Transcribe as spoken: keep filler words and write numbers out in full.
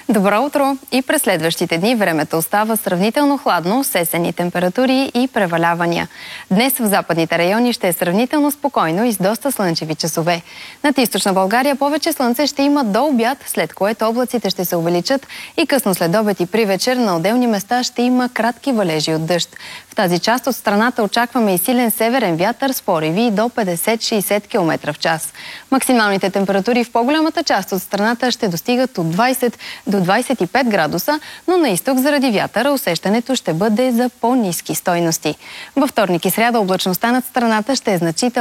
Добро утро! И през следващите дни времето остава сравнително хладно с есенни температури и превалявания. Днес в западните райони ще е сравнително спокойно и с доста слънчеви часове. Над източна България повече слънце ще има до обяд, след което облаците ще се увеличат и късно след обед и при вечер на отделни места ще има кратки валежи от дъжд. В тази част от страната очакваме и силен северен вятър с пориви до петдесет до шейсет километра в час. Максималните температури в по-голямата част от страната ще достигат от двайсет до двайсет и пет градуса, но на изток заради вятъра усещането ще бъде за по-ниски стойности. Във вторник и сряда облачността над страната ще е значително